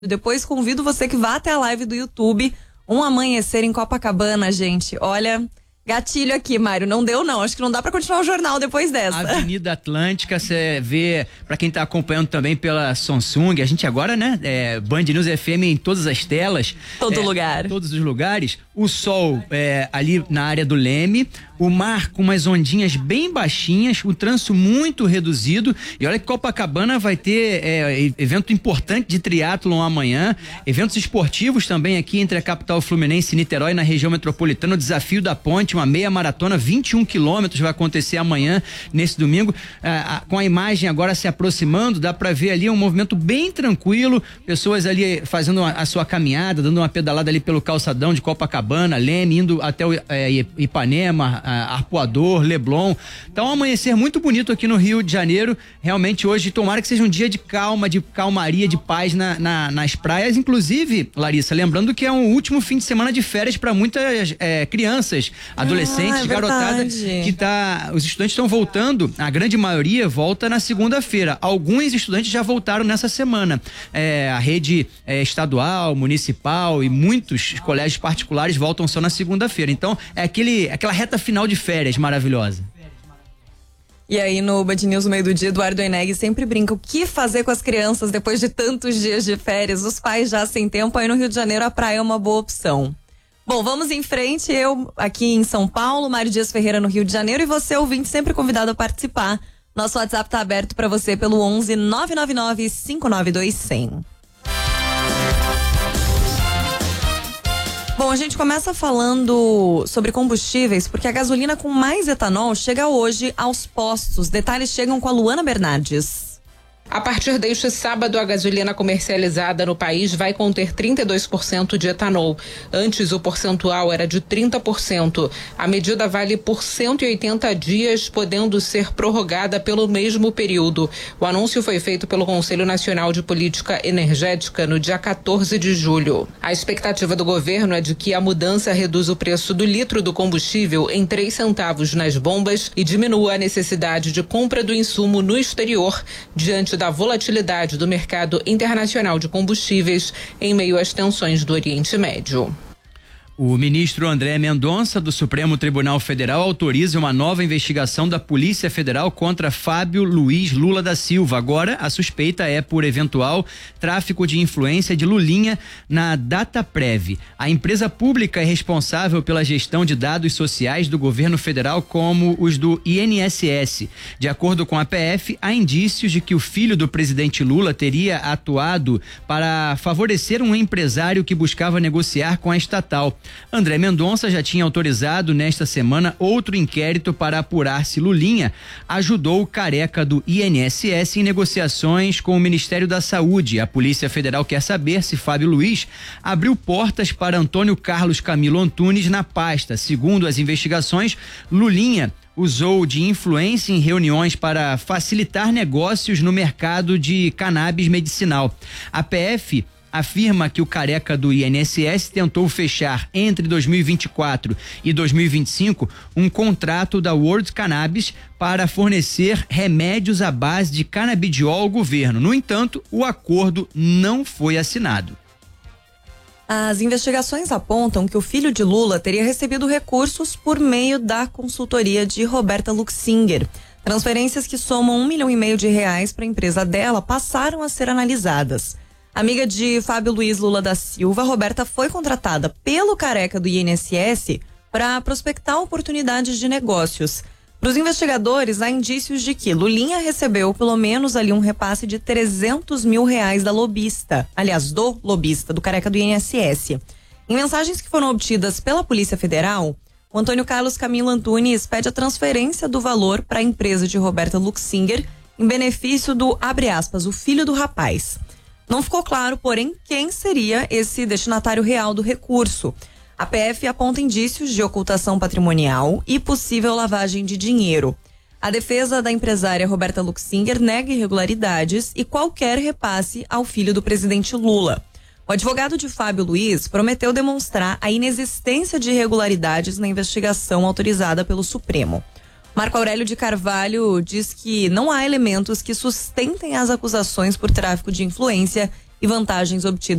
Depois convido você que vá até a live do YouTube, Um Amanhecer em Copacabana, gente. Olha, gatilho aqui, Mário, não deu não, acho que não dá pra continuar o jornal depois dessa. Avenida Atlântica, você vê, pra quem tá acompanhando também pela Samsung, a gente agora, né, Band News FM em todas as telas. Todo lugar. Todos os lugares. O sol ali na área do Leme, o mar com umas ondinhas bem baixinhas, o trânsito muito reduzido. E olha que Copacabana vai ter evento importante de triatlon amanhã, eventos esportivos também aqui entre a capital fluminense e Niterói, na região metropolitana, o Desafio da Ponte, uma meia maratona, 21 quilômetros vai acontecer amanhã, nesse domingo, com a imagem agora se aproximando, dá pra ver ali um movimento bem tranquilo, pessoas ali fazendo a sua caminhada, dando uma pedalada ali pelo calçadão de Copacabana, Leme, indo até o Ipanema, Arpoador, Leblon. Então, um amanhecer muito bonito aqui no Rio de Janeiro. Realmente hoje, tomara que seja um dia de calma, de calmaria, de paz nas praias. Inclusive, Larissa, lembrando que é um último fim de semana de férias para muitas crianças, adolescentes, garotada, que os estudantes estão voltando, a grande maioria volta na segunda-feira. Alguns estudantes já voltaram nessa semana. A rede estadual, municipal e muitos colégios particulares voltam só na segunda-feira. Então, é aquela reta final de férias maravilhosa. E aí no Band News no meio do dia, Eduardo Eneg sempre brinca, o que fazer com as crianças depois de tantos dias de férias? Os pais já sem tempo, aí no Rio de Janeiro a praia é uma boa opção. Bom, vamos em frente, eu aqui em São Paulo, Mário Dias Ferreira no Rio de Janeiro, e você, ouvinte, sempre convidado a participar. Nosso WhatsApp tá aberto para você pelo 11 999 592 100. Bom, a gente começa falando sobre combustíveis, porque a gasolina com mais etanol chega hoje aos postos. Detalhes chegam com a Luana Bernardes. A partir deste sábado, a gasolina comercializada no país vai conter 32% de etanol. Antes, o percentual era de 30%. A medida vale por 180 dias, podendo ser prorrogada pelo mesmo período. O anúncio foi feito pelo Conselho Nacional de Política Energética no dia 14 de julho. A expectativa do governo é de que a mudança reduza o preço do litro do combustível em 3 centavos nas bombas e diminua a necessidade de compra do insumo no exterior, diante da volatilidade do mercado internacional de combustíveis em meio às tensões do Oriente Médio. O ministro André Mendonça, do Supremo Tribunal Federal, autoriza uma nova investigação da Polícia Federal contra Fábio Luiz Lula da Silva. Agora, a suspeita é por eventual tráfico de influência de Lulinha na Dataprev. A empresa pública é responsável pela gestão de dados sociais do governo federal, como os do INSS. De acordo com a PF, há indícios de que o filho do presidente Lula teria atuado para favorecer um empresário que buscava negociar com a estatal. André Mendonça já tinha autorizado nesta semana outro inquérito para apurar se Lulinha ajudou o careca do INSS em negociações com o Ministério da Saúde. A Polícia Federal quer saber se Fábio Luiz abriu portas para Antônio Carlos Camilo Antunes na pasta. Segundo as investigações, Lulinha usou de influência em reuniões para facilitar negócios no mercado de cannabis medicinal. A PF afirma que o careca do INSS tentou fechar entre 2024 e 2025 um contrato da World Cannabis para fornecer remédios à base de canabidiol ao governo. No entanto, o acordo não foi assinado. As investigações apontam que o filho de Lula teria recebido recursos por meio da consultoria de Roberta Luxinger. Transferências que somam R$ 1,5 milhão para a empresa dela passaram a ser analisadas. Amiga de Fábio Luiz Lula da Silva, Roberta foi contratada pelo careca do INSS para prospectar oportunidades de negócios. Para os investigadores, há indícios de que Lulinha recebeu pelo menos ali um repasse de R$300 mil da lobista, aliás, do lobista, do careca do INSS. Em mensagens que foram obtidas pela Polícia Federal, o Antônio Carlos Camilo Antunes pede a transferência do valor para a empresa de Roberta Luxinger em benefício do, abre aspas, o filho do rapaz. Não ficou claro, porém, quem seria esse destinatário real do recurso. A PF aponta indícios de ocultação patrimonial e possível lavagem de dinheiro. A defesa da empresária Roberta Luxinger nega irregularidades e qualquer repasse ao filho do presidente Lula. O advogado de Fábio Luiz prometeu demonstrar a inexistência de irregularidades na investigação autorizada pelo Supremo. Marco Aurélio de Carvalho diz que não há elementos que sustentem as acusações por tráfico de influência e vantagens obtidas